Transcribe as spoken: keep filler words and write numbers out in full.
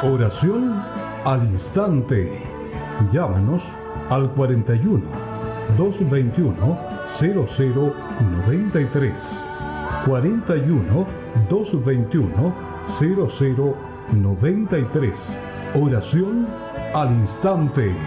Oración al instante. Llámanos al cuarenta y uno, doscientos veintiuno, cero cero noventa y tres. cuarenta y uno, doscientos veintiuno, cero cero noventa y tres. Oración al instante.